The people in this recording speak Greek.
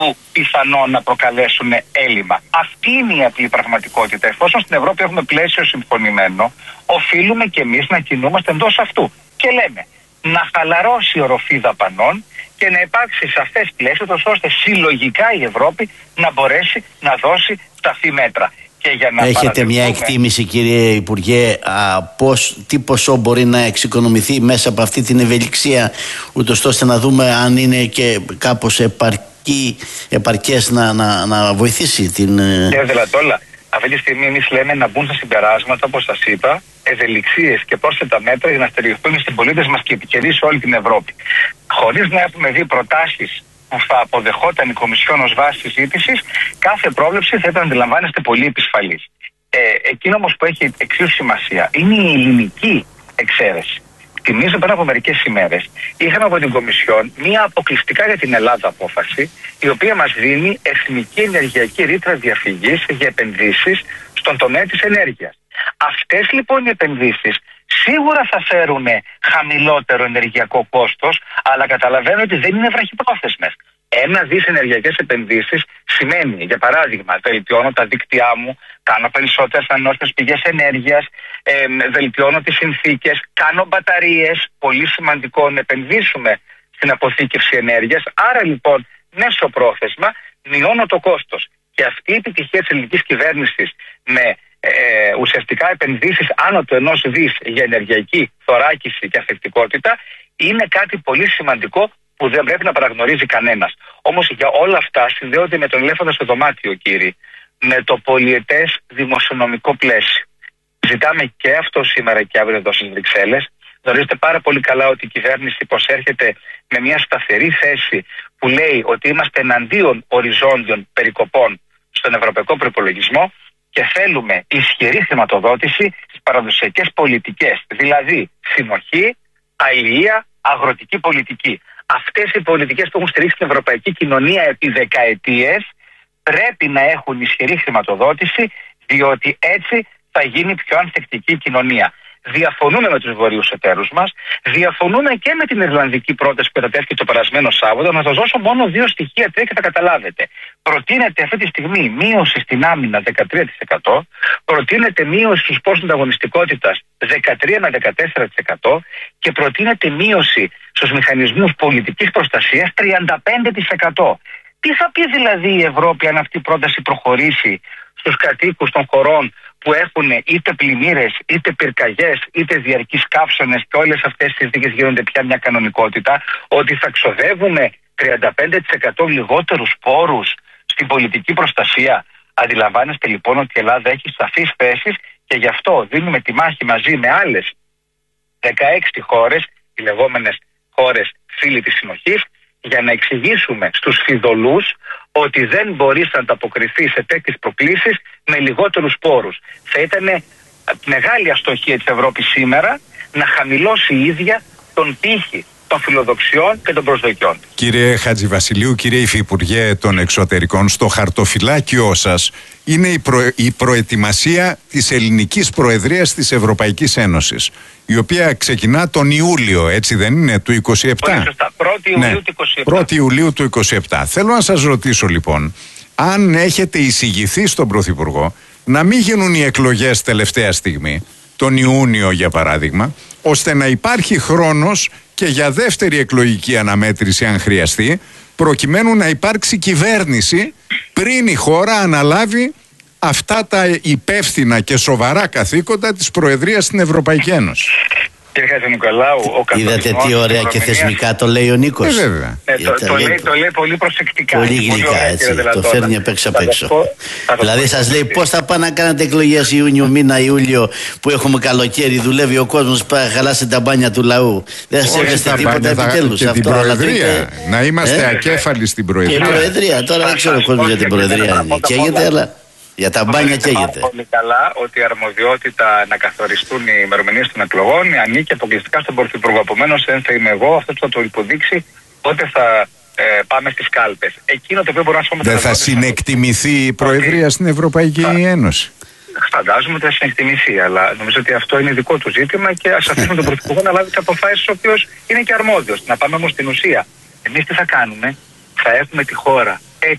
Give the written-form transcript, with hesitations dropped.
που πιθανόν να προκαλέσουν έλλειμμα. Αυτή είναι η απλή πραγματικότητα. Εφόσον στην Ευρώπη έχουμε πλαίσιο συμφωνημένο, οφείλουμε και εμείς να κινούμαστε εντός αυτού. Και λέμε να χαλαρώσει η οροφή δαπανών και να υπάρξει σαφές πλαίσιο, ώστε συλλογικά η Ευρώπη να μπορέσει να δώσει σαφή μέτρα. Και για να έχετε μια εκτίμηση, κύριε Υπουργέ, τι ποσό μπορεί να εξοικονομηθεί μέσα από αυτή την ευελιξία, ούτως ώστε να δούμε αν είναι και κάπως επαρκές να βοηθήσει την... Κύριε Δελατόλα, αυτή τη στιγμή εμείς λέμε να μπουν στα συμπεράσματα, όπως σας είπα, ευελιξίες και πρόσθετα μέτρα για να στηριχθούν στις πολίτες μας και επικαιρείς σε όλη την Ευρώπη. Χωρίς να έχουμε δει προτάσεις που θα αποδεχόταν η Κομισιόν ως βάση συζήτησης, κάθε πρόβλεψη θα ήταν, αντιλαμβάνεστε, πολύ επισφαλής. Εκείνο όμως που έχει εξίσου σημασία είναι η ελληνική εξαίρεση. Θυμίζω πριν από μερικές ημέρες είχαμε από την Κομισιόν μία αποκλειστικά για την Ελλάδα απόφαση, η οποία μας δίνει εθνική ενεργειακή ρήτρα διαφυγής για επενδύσεις στον τομέα της ενέργειας. Αυτές λοιπόν οι επενδύσεις σίγουρα θα φέρουν χαμηλότερο ενεργειακό κόστος, αλλά καταλαβαίνω ότι δεν είναι βραχυπρόθεσμες. 1 δις ενεργειακές επενδύσεις σημαίνει, για παράδειγμα, βελτιώνω τα δίκτυά μου, κάνω περισσότερες ανανεώσιμες πηγές ενέργειας, βελτιώνω τις συνθήκες, κάνω μπαταρίες, πολύ σημαντικό να επενδύσουμε στην αποθήκευση ενέργειας. Άρα λοιπόν, μέσω πρόθεσμα, μειώνω το κόστος. Και αυτή η επιτυχία της ελληνικής κυβέρνησης με ουσιαστικά επενδύσεις άνω του 1 δις για ενεργειακή θωράκιση και ανθεκτικότητα είναι κάτι πολύ σημαντικό που δεν πρέπει να παραγνωρίζει κανένας. Όμως για όλα αυτά συνδέονται με τον ελέφαντα στο δωμάτιο, κύριε, με το πολυετές δημοσιονομικό πλαίσιο. Ζητάμε και αυτό σήμερα και αύριο εδώ στις Βρυξέλλες. Γνωρίζετε πάρα πολύ καλά ότι η κυβέρνηση υποσέρχεται με μια σταθερή θέση που λέει ότι είμαστε εναντίον οριζόντιων περικοπών στον ευρωπαϊκό προϋπολογισμό και θέλουμε ισχυρή χρηματοδότηση στις παραδοσιακές πολιτικές, δηλαδή συνοχή, αλληλεία, αγροτική πολιτική. Αυτές οι πολιτικές που έχουν στηρίξει την ευρωπαϊκή κοινωνία επί δεκαετίες πρέπει να έχουν ισχυρή χρηματοδότηση, διότι έτσι θα γίνει πιο ανθεκτική κοινωνία. Διαφωνούμε με τους βορείους εταίρους μας, διαφωνούμε και με την ιρλανδική πρόταση που κατατέθηκε το περασμένο Σάββατο. Να σας δώσω μόνο 2 στοιχεία, 3 και θα καταλάβετε. Προτείνεται αυτή τη στιγμή μείωση στην άμυνα 13%, προτείνεται μείωση στους πόρους ανταγωνιστικότητας 13 με 14% και προτείνεται μείωση στους μηχανισμούς πολιτικής προστασίας 35%. Τι θα πει δηλαδή η Ευρώπη αν αυτή η πρόταση προχωρήσει στους κατοίκους των χωρών που έχουν είτε πλημμύρες, είτε πυρκαγιές, είτε διαρκείς καύσονες και όλες αυτές τις συνθήκες γίνονται πια μια κανονικότητα, ότι θα ξοδεύουμε 35% λιγότερους πόρους στην πολιτική προστασία? Αντιλαμβάνεστε λοιπόν ότι η Ελλάδα έχει σαφείς θέσεις και γι' αυτό δίνουμε τη μάχη μαζί με άλλες 16 χώρες, οι λεγόμενες χώρες φίλοι της συνοχής, για να εξηγήσουμε στους φιδωλούς ότι δεν μπορείς να ανταποκριθεί σε τέτοιες προκλήσεις με λιγότερους πόρους. Θα ήταν μεγάλη αστοχία της Ευρώπης σήμερα να χαμηλώσει η ίδια τον πύχη των φιλοδοξιών και των προσδοκιών. Κύριε Χατζηβασιλείου, κύριε Υφυπουργέ των Εξωτερικών, στο χαρτοφυλάκιό σας είναι η προετοιμασία της ελληνικής προεδρίας της Ευρωπαϊκής Ένωσης, η οποία ξεκινά τον Ιούλιο, έτσι δεν είναι, του 27? Σωστά, 1η Ιουλίου του 27. 1η Ιουλίου του 27. Θέλω να σας ρωτήσω λοιπόν, αν έχετε εισηγηθεί στον Πρωθυπουργό να μην γίνουν οι εκλογές τελευταία στιγμή, τον Ιούνιο για παράδειγμα, ώστε να υπάρχει χρόνος και για δεύτερη εκλογική αναμέτρηση αν χρειαστεί, προκειμένου να υπάρξει κυβέρνηση πριν η χώρα αναλάβει αυτά τα υπεύθυνα και σοβαρά καθήκοντα της Προεδρίας στην Ευρωπαϊκή Ένωση. Κύριε Χατζηνικολάου, είδατε τι ωραία και θεσμικά το λέει ο Νίκος. Βέβαια. Το λέει πολύ προσεκτικά. Πολύ γλυκά, έτσι. Το φέρνει απ' έξω. Δηλαδή σας λέει πώς θα πάνε να κάνετε εκλογές Ιούνιο, μήνα Ιούλιο, που έχουμε καλοκαίρι, δουλεύει ο κόσμος, πάει να χαλάσει τα μπάνια του λαού. Δεν σέβεστε τίποτα επιτέλους. Και την Προεδρία. Να είμαστε ακέφαλοι στην Προεδρία. Και η Προεδρία. Τώρα δεν ξέρω ο κόσμος για την Προεδρία. Καίγεται, αλλά για τα μπάνια καίγεται. Πολύ καλά ότι η αρμοδιότητα να καθοριστούν οι ημερομηνίες των εκλογών ανήκει αποκλειστικά στον Πρωθυπουργό. Επομένως, δεν θα είμαι εγώ αυτό που θα το υποδείξει πότε θα πάμε στις κάλπες. Εκείνο το οποίο μπορώ να σου πω. Δεν θα συνεκτιμηθεί η Προεδρία στην Ευρωπαϊκή Ένωση? Φαντάζομαι ότι θα συνεκτιμηθεί, αλλά νομίζω ότι αυτό είναι δικό του ζήτημα και ας αφήσουμε τον Πρωθυπουργό να λάβει τις αποφάσεις, ο οποίος είναι και αρμόδιος. Να πάμε όμως στην ουσία. Εμείς τι θα κάνουμε? θα έχουμε τη χώρα